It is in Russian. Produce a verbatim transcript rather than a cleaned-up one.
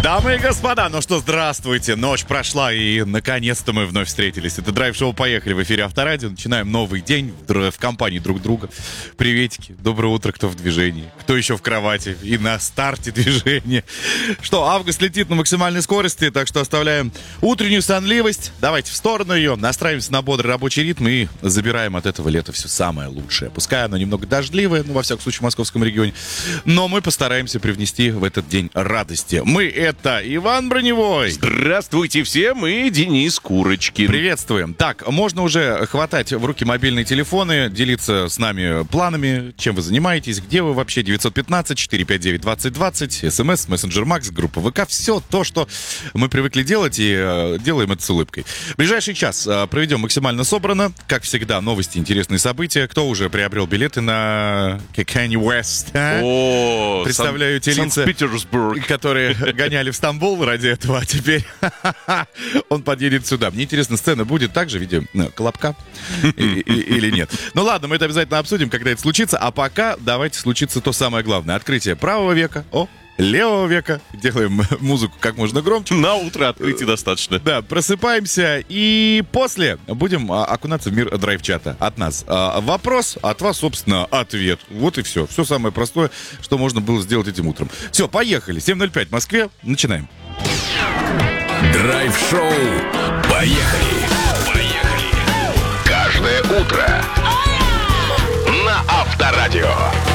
Дамы и господа, ну что, здравствуйте. Ночь прошла, и наконец-то мы вновь встретились. Это драйв-шоу «Поехали» в эфире Авторадио. Начинаем новый день в, в компании друг друга. Приветики, доброе утро, кто в движении, кто еще в кровати и на старте движения. Что, август летит на максимальной скорости, так что оставляем утреннюю сонливость. Давайте в сторону ее, настраиваемся на бодрый рабочий ритм и забираем от этого лета все самое лучшее. Пускай оно немного дождливое, ну, во всяком случае, в московском регионе, но мы постараемся привнести в этот день радости. Мы — это Иван Броневой. Здравствуйте всем, и Денис Курочкин. Приветствуем. Так, можно уже хватать в руки мобильные телефоны, делиться с нами планами, чем вы занимаетесь, где вы вообще. Девятьсот пятнадцать четыреста пятьдесят девять двадцать двадцать, СМС, мессенджер Макс, группа ВК. Все то, что мы привыкли делать, и э, делаем это с улыбкой. В ближайший час э, проведем максимально собрано. Как всегда, новости, интересные события. Кто уже приобрел билеты на Kanye West? А? О, Представляю те лица, Санкт-Петербург, которые гоняли в Стамбул ради этого, а теперь он подъедет сюда. Мне интересно, сцена будет также в виде ну, колобка или нет. Ну ладно, мы это обязательно обсудим, когда это случится. А пока давайте случится то самое главное. Открытие правого века, о, левого века. Делаем музыку как можно громче. На утро открытия достаточно. Да, просыпаемся и после будем а, окунаться в мир драйв-чата. От нас а, вопрос, от вас, собственно, ответ. Вот и все. Все самое простое, что можно было сделать этим утром. Все, поехали. семь ноль пять в Москве. Начинаем. Драйв-шоу. Поехали. Поехали. Каждое утро на Авторадио.